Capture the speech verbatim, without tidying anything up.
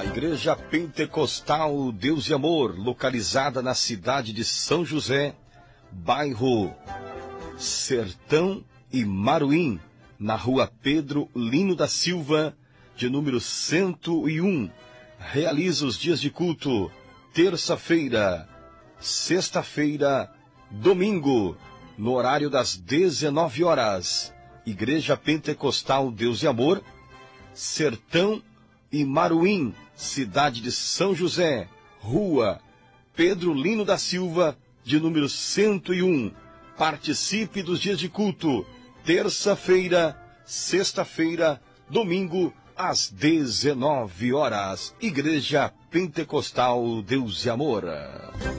Igreja Pentecostal Deus e Amor, localizada na cidade de São José, bairro Sertão e Maruim, na rua Pedro Lino da Silva, de número cento e um. Realiza os dias de culto, terça-feira, sexta-feira, domingo, no horário das dezenove horas. Igreja Pentecostal Deus e Amor, Sertão e Maruim, cidade de São José, rua Pedro Lino da Silva, de número cento e um. Participe dos dias de culto, terça-feira, sexta-feira, domingo, às dezenove horas. Igreja Pentecostal Deus e Amor.